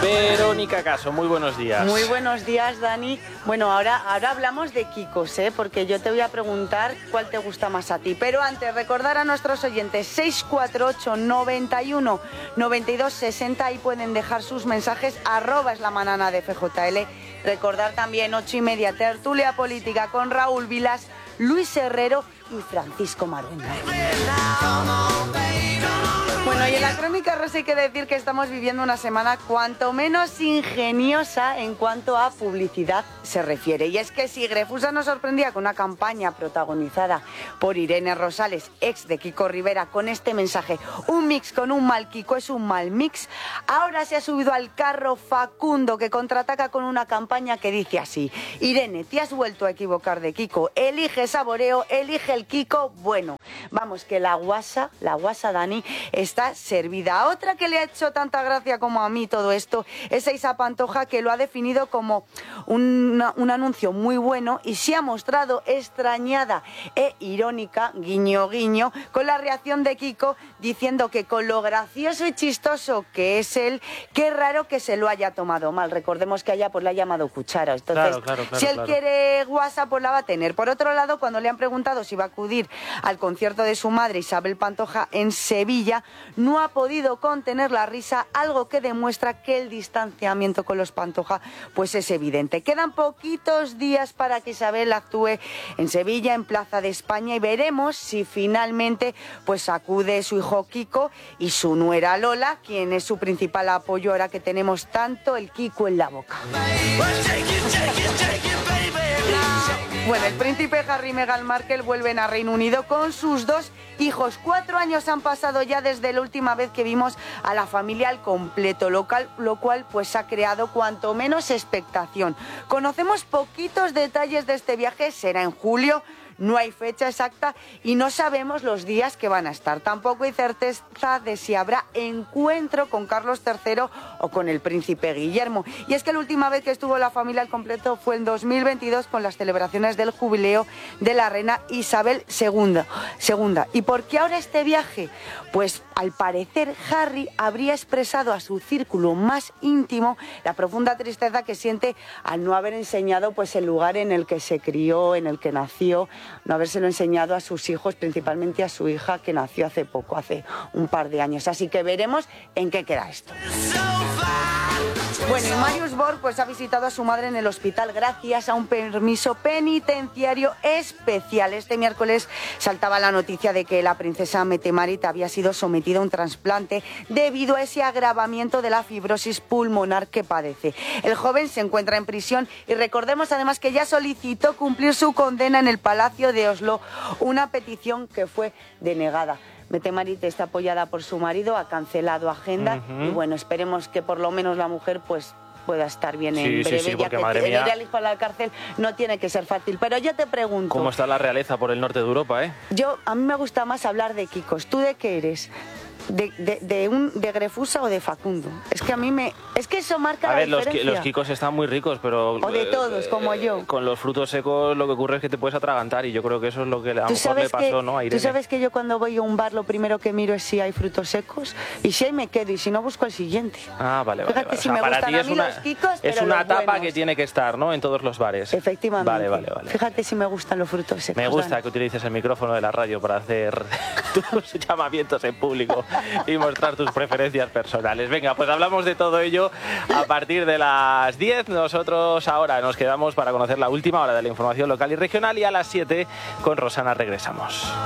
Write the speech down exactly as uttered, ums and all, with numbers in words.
Verónica Caso, muy buenos días. Muy buenos días, Dani. Bueno, ahora, ahora hablamos de Kikos, ¿eh? Porque yo te voy a preguntar cuál te gusta más a ti. Pero antes, recordar a nuestros oyentes seis cuatro ocho, noventa y uno, noventa y dos, sesenta, ahí pueden dejar sus mensajes, arroba es la manana de F J L. Recordar también ocho y media, tertulia política con Raúl Vilas, Luis Herrero y Francisco Maruenda. Bueno, y en la Crónica Rosa hay que decir que estamos viviendo una semana cuanto menos ingeniosa en cuanto a publicidad se refiere. Y es que si Grefusa nos sorprendía con una campaña protagonizada por Irene Rosales, ex de Kiko Rivera, con este mensaje: un mix con un mal Kiko es un mal mix, ahora se ha subido al carro Facundo, que contraataca con una campaña que dice así: Irene, te has vuelto a equivocar de Kiko, elige saboreo, elige el Kiko bueno. Vamos, que la guasa, la guasa Dani, está servida. Otra que le ha hecho tanta gracia como a mí todo esto es a Isa Pantoja, que lo ha definido como un, un anuncio muy bueno y se ha mostrado extrañada e irónica, guiño guiño, con la reacción de Kiko, diciendo que con lo gracioso y chistoso que es él, qué raro que se lo haya tomado mal. Recordemos que allá pues le ha llamado cuchara. Entonces, claro, claro, claro, si él claro. quiere guasa, pues la va a tener. Por otro lado, cuando le han preguntado si va a acudir al concierto de su madre Isabel Pantoja en Sevilla, no ha podido contener la risa, algo que demuestra que el distanciamiento con los Pantoja pues es evidente. Quedan poquitos días para que Isabel actúe en Sevilla, en Plaza de España, y veremos si finalmente pues acude su hijo Kiko y su nuera Lola, quien es su principal apoyo ahora que tenemos tanto el Kiko en la boca. Bueno, el príncipe Harry y Meghan Markle vuelven a Reino Unido con sus dos hijos. Cuatro años han pasado ya desde la última vez que vimos a la familia al completo, lo cual, lo cual pues ha creado cuanto menos expectación. Conocemos poquitos detalles de este viaje, será en julio. No hay fecha exacta y no sabemos los días que van a estar. Tampoco hay certeza de si habrá encuentro con Carlos tercero o con el príncipe Guillermo. Y es que la última vez que estuvo la familia al completo fue en dos mil veintidós con las celebraciones del jubileo de la reina Isabel segunda. segunda. ¿Y por qué ahora este viaje? Pues al parecer Harry habría expresado a su círculo más íntimo la profunda tristeza que siente al no haber enseñado pues el lugar en el que se crió, en el que nació, no habérselo enseñado a sus hijos, principalmente a su hija que nació hace poco, hace un par de años. Así que veremos en qué queda esto. Bueno, y Marius Borg pues ha visitado a su madre en el hospital gracias a un permiso penitenciario especial. Este miércoles saltaba la noticia de que la princesa Mette-Marit había sido sometida a un trasplante debido a ese agravamiento de la fibrosis pulmonar que padece. El joven se encuentra en prisión y recordemos además que ya solicitó cumplir su condena en el Palacio de Oslo, una petición que fue denegada. Mette-Marit está apoyada por su marido, ha cancelado agenda uh-huh. y bueno, esperemos que por lo menos la mujer pues pueda estar bien sí, en breve, sí, sí, ya que tener mía... al hijo a la cárcel no tiene que ser fácil. Pero yo te pregunto... ¿Cómo está la realeza por el norte de Europa, eh? Yo, a mí me gusta más hablar de Kikos. ¿Tú de qué eres? De, de, de, un, ¿De Grefusa o de Facundo? Es que a mí me... Es que eso marca a la ver, diferencia. Los, los Kikos están muy ricos, pero... O de todos, eh, como yo. Con los frutos secos lo que ocurre es que te puedes atragantar y yo creo que eso es lo que a lo mejor le pasó, que, ¿no? A Irene. Tú sabes que yo cuando voy a un bar lo primero que miro es si hay frutos secos y si hay me quedo y si no busco el siguiente. Ah, vale, vale. Fíjate vale. si o sea, me para gustan ti a es mí una, los Kikos, es pero una los tapa buenos. Que tiene que estar, ¿no? En todos los bares. Efectivamente. Vale, vale, vale. Fíjate si me gustan los frutos secos. Me gusta Dani. que utilices el micrófono de la radio para hacer tus llamamientos en público y mostrar tus preferencias personales. Venga, pues hablamos de todo ello a partir de las diez. Nosotros ahora nos quedamos para conocer la última hora de la información local y regional y a las siete con Rosana regresamos.